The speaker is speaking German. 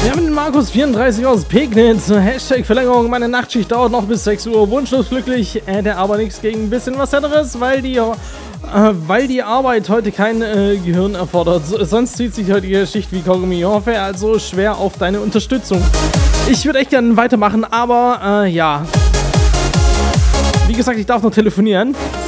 Wir haben den Markus34 aus Pegnitz. Hashtag Verlängerung. Meine Nachtschicht dauert noch bis 6 Uhr. Wunschlos glücklich. Der aber nichts gegen ein bisschen was anderes, weil die Arbeit heute kein Gehirn erfordert. Sonst zieht sich heute die Schicht wie Kaugummi. Ich hoffe also schwer auf deine Unterstützung. Ich würde echt gerne weitermachen, aber ja. Wie gesagt, ich darf noch telefonieren.